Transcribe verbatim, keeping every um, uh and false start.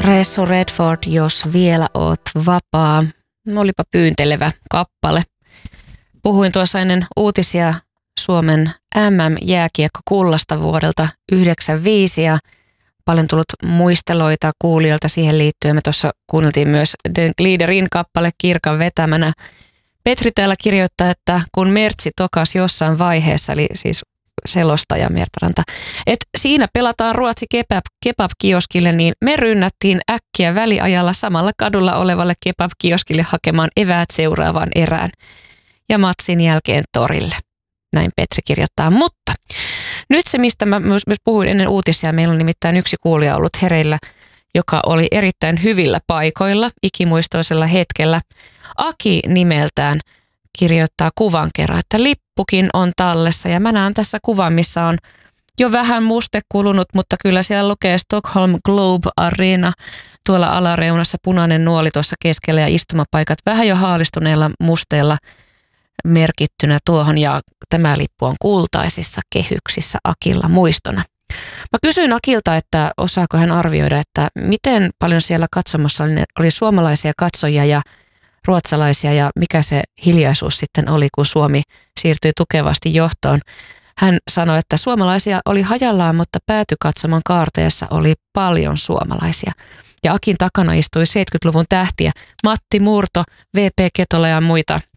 Ressu Redford, jos vielä oot vapaa. Olipa pyyntelevä kappale. Puhuin tuossa ennen uutisia Suomen M M-jääkiekkokullasta vuodelta yhdeksänkymmentäviisi ja paljon tullut muisteloita kuulijoilta siihen liittyen. Me tuossa kuunneltiin myös Den Gliederin kappale Kirkan vetämänä. Petri täällä kirjoittaa, että kun Mertsi tokas jossain vaiheessa, eli siis selostaja Mertaranta, että siinä pelataan Ruotsi kebab, kebab-kioskille, niin me rynnättiin äkkiä väliajalla samalla kadulla olevalle kebab-kioskille hakemaan eväät seuraavaan erään ja matsin jälkeen torille. Näin Petri kirjoittaa, mutta nyt se, mistä mä myös, myös puhuin ennen uutisia, meillä on nimittäin yksi kuulija ollut hereillä, joka oli erittäin hyvillä paikoilla, ikimuistoisella hetkellä. Aki nimeltään kirjoittaa kuvan kerran, että lippukin on tallessa ja mä näen tässä kuvan, missä on jo vähän muste kulunut, mutta kyllä siellä lukee Stockholm Globe Arena tuolla alareunassa, punainen nuoli tuossa keskellä ja istumapaikat vähän jo haalistuneella musteella merkittynä tuohon ja tämä lippu on kultaisissa kehyksissä Akilla muistona. Mä kysyin Akilta, että osaako hän arvioida, että miten paljon siellä katsomossa oli suomalaisia katsojia ja ruotsalaisia ja mikä se hiljaisuus sitten oli, kun Suomi siirtyi tukevasti johtoon. Hän sanoi, että suomalaisia oli hajallaan, mutta päätykatsomon kaarteessa oli paljon suomalaisia. Ja Akin takana istui seitsemänkymmentäluvun tähtiä, Matti Murto, V P Ketola ja muita